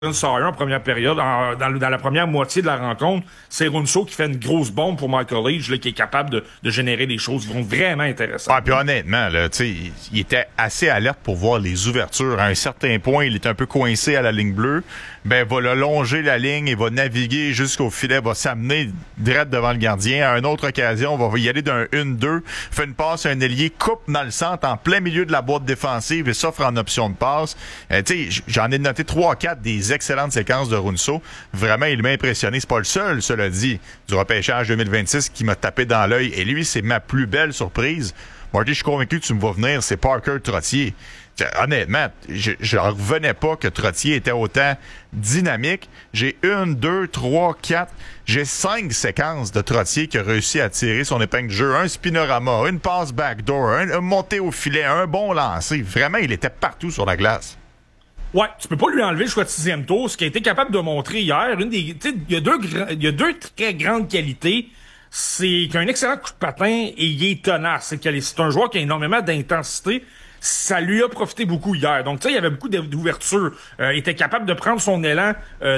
Sawyer en première période, dans la première moitié de la rencontre, c'est Runso qui fait une grosse bombe pour Michael Leach, là, qui est capable de générer des choses vraiment intéressantes. Ah, puis honnêtement, là, il était assez alerte pour voir les ouvertures. À un certain point, il est un peu coincé à la ligne bleue. Ben, va le longer la ligne et va naviguer jusqu'au filet, va s'amener direct devant le gardien. À une autre occasion, va y aller d'un 1-2, fait une passe à un ailier, coupe dans le centre, en plein milieu de la boîte défensive et s'offre en option de passe. J'en ai noté 3-4 des excellentes séquences de Runso. Vraiment, il m'a impressionné. C'est pas le seul, cela dit, du repêchage 2026 qui m'a tapé dans l'œil. Et lui, c'est ma plus belle surprise. Marty, je suis convaincu que tu me vas venir, c'est Parker Trottier. Honnêtement, je revenais pas que Trottier était autant dynamique. J'ai 1, 2, 3, 4, j'ai 5 séquences de Trottier qui a réussi à tirer son épingle de jeu. Un spinorama, une passe backdoor, un montée au filet, un bon lancer. Vraiment, il était partout sur la glace. Ouais, tu peux pas lui enlever le choix de 6e tour. Ce qu'il a été capable de montrer hier, il y a deux très grandes qualités. C'est qu'il a un excellent coup de patin et il est tenace. C'est un joueur qui a énormément d'intensité. Ça lui a profité beaucoup hier. Donc, tu sais, il y avait beaucoup d'ouverture. Il était capable de prendre son élan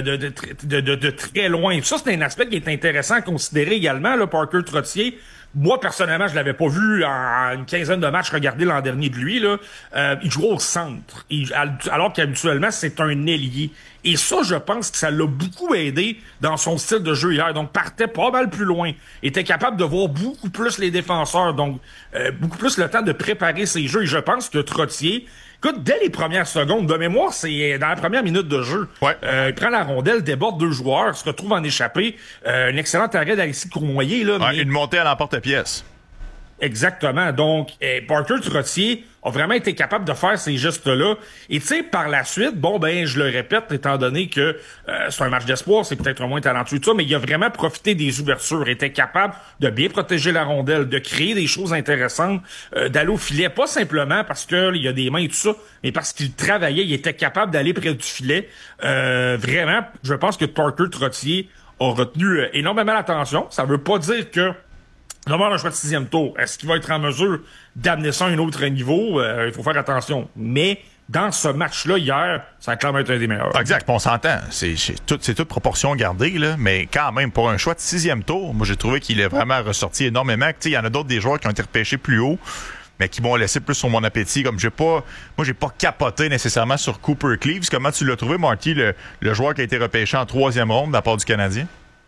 de très loin. Ça, c'est un aspect qui est intéressant à considérer également, là, Parker Trottier. Moi, personnellement, je l'avais pas vu en une quinzaine de matchs regarder l'an dernier de lui, là. Il joue au centre. Alors qu'habituellement, c'est un ailier. Et ça, je pense que ça l'a beaucoup aidé dans son style de jeu hier. Donc, partait pas mal plus loin. Était capable de voir beaucoup plus les défenseurs. Donc, beaucoup plus le temps de préparer ses jeux. Et je pense que Trottier, écoute, dès les premières secondes, de mémoire, c'est dans la première minute de jeu. Ouais. Il prend la rondelle, déborde 2 joueurs, se retrouve en échappée. Un excellent arrêt d'Alexis Cournoyer, là. Ouais, une montée à l'emporte-pièce. Exactement. Donc, Parker Trottier a vraiment été capable de faire ces gestes-là. Et tu sais, par la suite, je le répète, étant donné que c'est un match d'espoir, c'est peut-être moins talentueux de ça, mais il a vraiment profité des ouvertures, était capable de bien protéger la rondelle, de créer des choses intéressantes, d'aller au filet, pas simplement parce qu'il y a des mains et tout ça, mais parce qu'il travaillait, il était capable d'aller près du filet. Vraiment, je pense que Parker Trottier a retenu énormément l'attention. Ça veut pas dire que normalement, un choix de 6e tour. Est-ce qu'il va être en mesure d'amener ça à un autre niveau? Il faut faire attention. Mais dans ce match-là, hier, ça a clairement été un des meilleurs. Exact, on s'entend. C'est toute proportion gardée, là, mais quand même, pour un choix de 6e tour, moi, j'ai trouvé qu'il est vraiment ressorti énormément. Il y en a d'autres des joueurs qui ont été repêchés plus haut, mais qui m'ont laissé plus sur mon appétit. Comme j'ai pas capoté nécessairement sur Cooper Cleaves. Comment tu l'as trouvé, Marty, le joueur qui a été repêché en 3e ronde de la part du Canadien?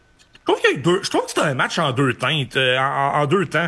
Je trouve que c'était un match en deux teintes, en deux temps.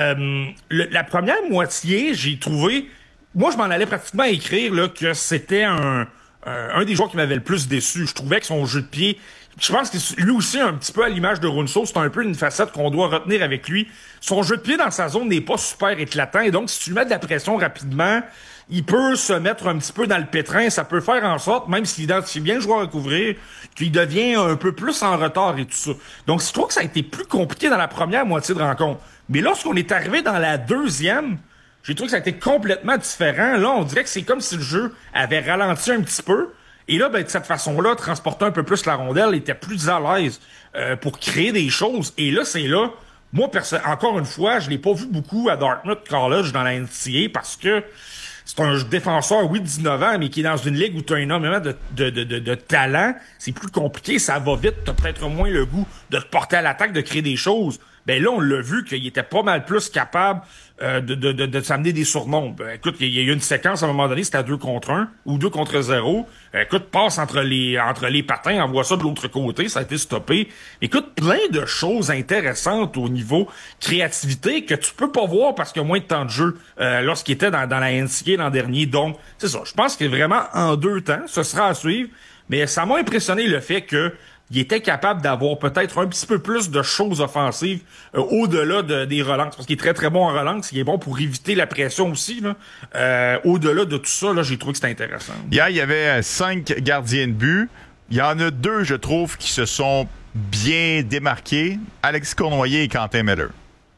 La première moitié, j'ai trouvé, moi je m'en allais pratiquement écrire là que c'était un des joueurs qui m'avait le plus déçu. Je trouvais que son jeu de pied, je pense que lui aussi un petit peu à l'image de Runso, c'est un peu une facette qu'on doit retenir avec lui. Son jeu de pied dans sa zone n'est pas super éclatant et donc si tu lui mets de la pression rapidement, il peut se mettre un petit peu dans le pétrin. Ça peut faire en sorte, même s'il identifie bien le joueur à couvrir, qu'il devient un peu plus en retard et tout ça. Donc, je trouve que ça a été plus compliqué dans la première moitié de rencontre. Mais lorsqu'on est arrivé dans la deuxième, j'ai trouvé que ça a été complètement différent. Là, on dirait que c'est comme si le jeu avait ralenti un petit peu. Et là, de cette façon-là, transporter un peu plus la rondelle, était plus à l'aise pour créer des choses. Et là, c'est là... Moi, encore une fois, je l'ai pas vu beaucoup à Dartmouth College dans la NCAA parce que c'est un défenseur, oui, de 19 ans, mais qui est dans une ligue où tu as énormément de talent. C'est plus compliqué, ça va vite. Tu as peut-être moins le goût de te porter à l'attaque, de créer des choses. Ben là, on l'a vu qu'il était pas mal plus capable de s'amener des surnoms. Écoute, il y a eu une séquence à un moment donné, c'était à 2 contre 1 ou 2 contre 0. Écoute, passe entre les patins, envoie ça de l'autre côté, ça a été stoppé. Écoute, plein de choses intéressantes au niveau créativité que tu peux pas voir parce qu'il y a moins de temps de jeu lorsqu'il était dans la NCAA l'an dernier. Donc, c'est ça. Je pense que vraiment en 2 temps, ce sera à suivre. Mais ça m'a impressionné le fait que il était capable d'avoir peut-être un petit peu plus de choses offensives au-delà des relances. Parce qu'il est très, très bon en relance. Il est bon pour éviter la pression aussi. Là. Au-delà de tout ça, là, j'ai trouvé que c'était intéressant. Hier, il y avait 5 gardiens de but. Il y en a 2, je trouve, qui se sont bien démarqués. Alexis Cournoyer et Quentin Miller.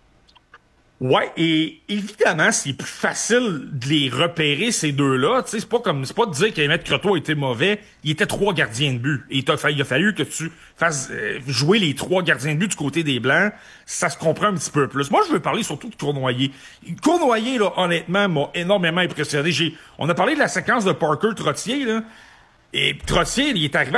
Ouais, et évidemment, c'est plus facile de les repérer, ces deux-là. Tu sais, c'est pas de dire qu'Emmett Croteau était mauvais. Il était 3 gardiens de but. Et il a fallu que tu fasses jouer les 3 gardiens de but du côté des Blancs. Ça se comprend un petit peu plus. Moi, je veux parler surtout de Cournoyer. Cournoyer, là, honnêtement, m'a énormément impressionné. On a parlé de la séquence de Parker Trottier, là. Et Trottier, il est arrivé